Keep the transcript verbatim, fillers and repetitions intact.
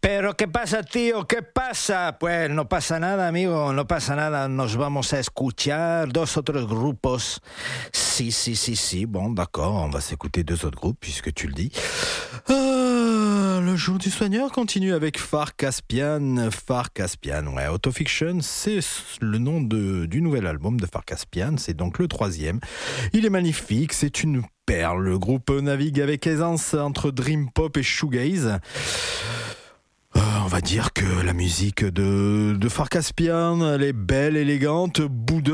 Pero ¿qué pasa, tío? ¿Qué pasa? Pues no pasa nada, amigo, no pasa nada. Nos vamos a escuchar dos otros grupos. Si, si, si, si. Bon, d'accord, on va s'écouter deux autres groupes, puisque tu le dis. Ah, le jour du soigneur continue avec Far Caspian. Far Caspian, ouais. Autofiction, c'est le nom de, du nouvel album de Far Caspian. C'est donc le troisième. Il est magnifique, c'est une perle. Le groupe navigue avec aisance entre dream pop et shoegaze. Euh, on va dire que la musique de, de Far Caspian, elle est belle, élégante, boudeuse.